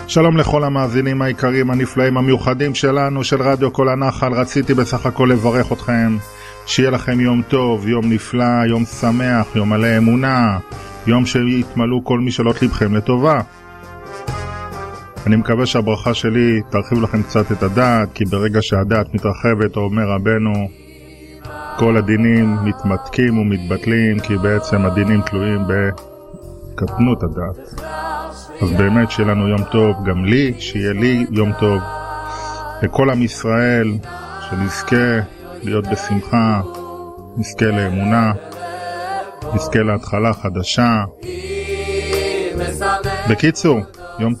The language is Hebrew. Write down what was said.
שלום לכל המאזינים העיקריים הנפלאים המיוחדים שלנו, של רדיו כל הנחל. רציתי בסך הכל לברך אתכם, שיהיה לכם יום טוב, יום נפלא, יום שמח, יום מלא אמונה, יום שיתמלאו כל משאלות לבכם לטובה. אני מקווה שהברכה שלי תרחיב לכם קצת את הדעת, כי ברגע שהדעת מתרחבת, אומר רבנו, כל הדינים מתמתקים ומתבטלים, כי בעצם הדינים תלויים בקטנות הדעת. אז באמת שיהיה לנו יום טוב, גם לי, שיהיה לי יום טוב, לכל עם ישראל, שנזכה להיות בשמחה, נזכה לאמונה, נזכה להתחלה חדשה. בקיצור,